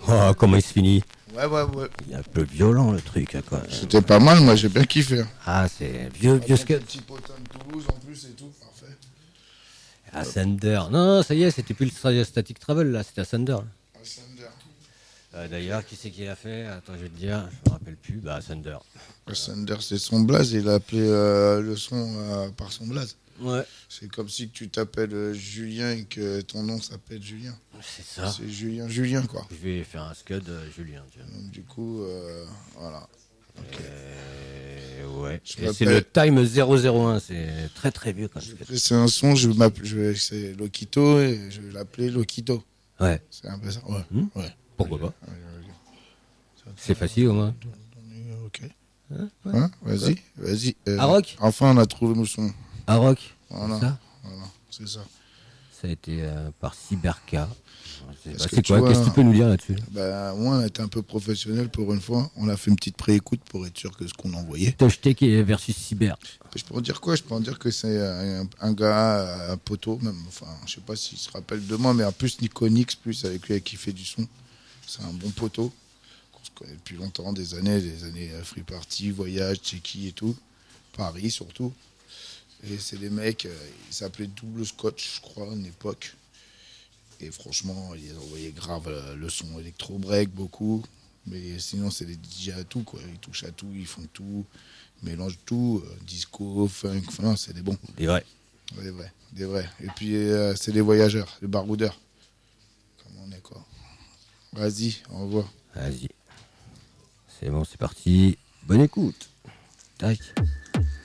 Oh, comment il se finit? Ouais. Il est un peu violent le truc, hein, quoi. C'était pas mal, moi j'ai bien kiffé. Ah, c'est vieux scud. Petit potin de Toulouse en plus et tout, parfait. Ah, Thunder. Non, ça y est, c'était plus le Static Travel, là, c'était à Thunder. Ah, Thunder. D'ailleurs, qui c'est qui l'a fait? Attends, je vais te dire, je me rappelle plus. Bah, Thunder. Thunder, c'est son blaze, il a appelé le son par son blaze. Ouais. C'est comme si tu t'appelles Julien et que ton nom s'appelle Julien. C'est ça. C'est Julien, quoi. Je vais faire un scud Julien. Tiens. Donc, du coup, voilà. Okay. Ouais. Et c'est le Time 001, c'est très très vieux quand même. C'est un son, c'est Lokito et je vais l'appeler Lokito. Ouais. C'est un peu ça. Ouais. Ouais. Pourquoi pas? C'est facile au moins. Ok. Hein, vas-y. Aroc. Enfin, on a trouvé le son. Aroc. Voilà, c'est ça. Ça a été par Cyberka. C'est quoi? Qu'est-ce que tu peux nous dire là-dessus? Moi, on a été un peu professionnel pour une fois. On a fait une petite préécoute pour être sûr que ce qu'on envoyait. Touchtech versus Cyber. Je peux en dire quoi? Je peux en dire que c'est un gars, un poteau, même. Enfin, je sais pas s'il se rappelle de moi, mais en plus, Nikonix, plus avec lui, qui fait du son. C'est un bon poteau. Qu'on se connaît depuis longtemps, des années free party, voyage, Tchéquie et tout. Paris surtout. Et c'est des mecs, ils s'appelaient Double Scotch, je crois, à une époque. Et franchement, ils envoyaient grave le son électro-break, beaucoup. Mais sinon, c'est des DJ à tout, quoi. Ils touchent à tout, ils font tout, ils mélangent tout. Disco, funk, enfin, c'est des bons. Des vrais. Des vrais. Et puis, c'est des voyageurs, des baroudeurs. Comme on est, quoi. Vas-y, au revoir. Vas-y. C'est bon, c'est parti. Bonne écoute. Tac.